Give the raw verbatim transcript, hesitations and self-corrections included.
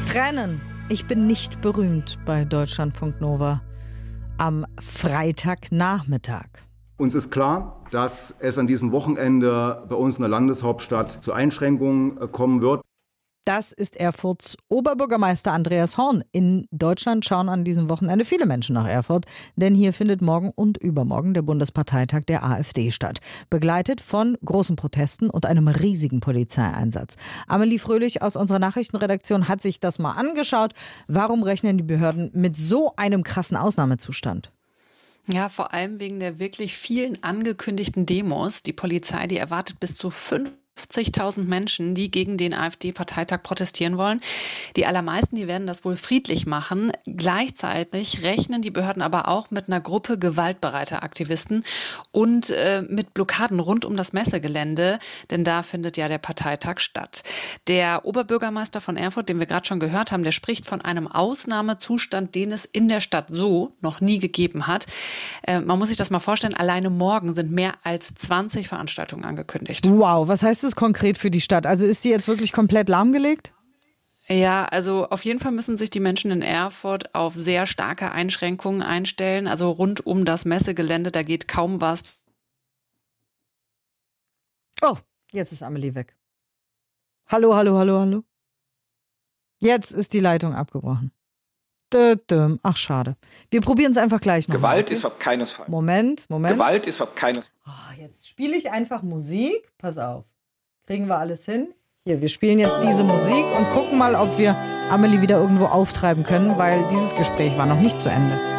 Tränen. Ich bin nicht berühmt bei Deutschlandfunk Nova am Freitagnachmittag. Uns ist klar, dass es an diesem Wochenende bei uns in der Landeshauptstadt zu Einschränkungen kommen wird. Das ist Erfurts Oberbürgermeister Andreas Horn. In Deutschland schauen an diesem Wochenende viele Menschen nach Erfurt, denn hier findet morgen und übermorgen der Bundesparteitag der AfD statt. Begleitet von großen Protesten und einem riesigen Polizeieinsatz. Amelie Fröhlich aus unserer Nachrichtenredaktion hat sich das mal angeschaut. Warum rechnen die Behörden mit so einem krassen Ausnahmezustand? Ja, vor allem wegen der wirklich vielen angekündigten Demos. Die Polizei, die erwartet bis zu fünfzigtausend Menschen, die gegen den AfD-Parteitag protestieren wollen. Die allermeisten, die werden das wohl friedlich machen. Gleichzeitig rechnen die Behörden aber auch mit einer Gruppe gewaltbereiter Aktivisten und äh, mit Blockaden rund um das Messegelände, denn da findet ja der Parteitag statt. Der Oberbürgermeister von Erfurt, den wir gerade schon gehört haben, der spricht von einem Ausnahmezustand, den es in der Stadt so noch nie gegeben hat. Äh, man muss sich das mal vorstellen, alleine morgen sind mehr als zwanzig Veranstaltungen angekündigt. Wow, was heißt das konkret für die Stadt? Also ist die jetzt wirklich komplett lahmgelegt? Ja, also auf jeden Fall müssen sich die Menschen in Erfurt auf sehr starke Einschränkungen einstellen. Also rund um das Messegelände, da geht kaum was. Oh, jetzt ist Amelie weg. Hallo, hallo, hallo, hallo. Jetzt ist die Leitung abgebrochen. Ach, schade. Wir probieren es einfach gleich noch. Gewalt ist ob keinesfalls. Moment, Moment. Gewalt ist ob keinesfalls. Oh, jetzt spiele ich einfach Musik. Pass auf. Kriegen wir alles hin? Hier, wir spielen jetzt diese Musik und gucken mal, ob wir Amelie wieder irgendwo auftreiben können, weil dieses Gespräch war noch nicht zu Ende.